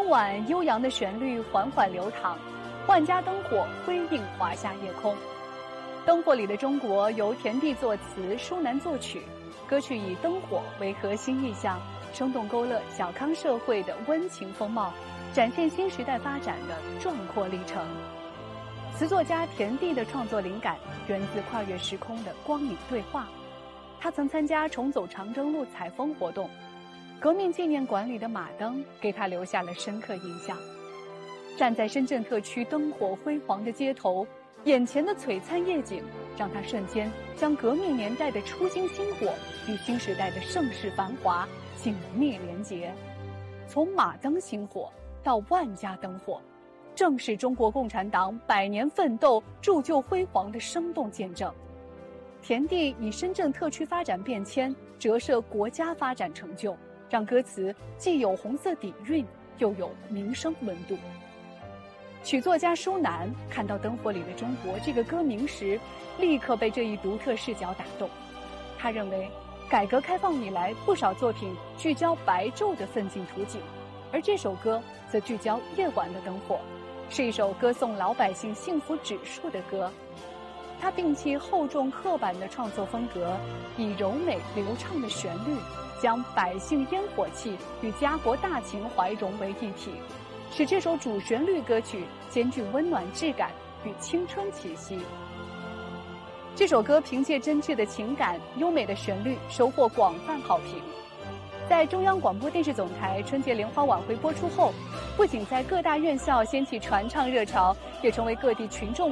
晚悠扬的旋律缓缓流淌，万家灯火辉映华夏夜空。灯火里的中国由田地作词，舒楠作曲，歌曲以灯火为核心意象，生动勾勒小康社会的温情风貌，展现新时代发展的壮阔历程。词作家田地的创作灵感源自跨越时空的光影对话。他曾参加重走长征路采风活动，革命纪念馆里的马灯给他留下了深刻印象。站在深圳特区灯火辉煌的街头，眼前的璀璨夜景让他瞬间将革命年代的初心星火与新时代的盛世繁华紧密连结。从马灯星火到万家灯火，正是中国共产党100年奋斗铸就辉煌的生动见证。田地以深圳特区发展变迁折射国家发展成就，让歌词既有红色底蕴，又有民生温度。曲作家舒楠看到《灯火里的中国》这个歌名时，立刻被这一独特视角打动。他认为，改革开放以来，不少作品聚焦白昼的奋进图景，而这首歌则聚焦夜晚的灯火，是一首歌颂老百姓幸福指数的歌。他摒弃厚重刻板的创作风格，以柔美流畅的旋律，将百姓烟火气与家国大情怀融为一体，使这首主旋律歌曲兼具温暖质感与青春气息。这首歌凭借真挚的情感、优美的旋律，收获广泛好评。在中央广播电视总台春节联欢晚会播出后，不仅在各大院校掀起传唱热潮，也成为各地群众